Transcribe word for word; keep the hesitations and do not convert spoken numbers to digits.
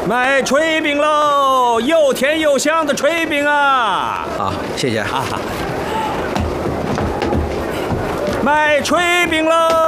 卖炊饼喽，又甜又香的炊饼啊！ 好，谢谢啊。卖炊饼喽。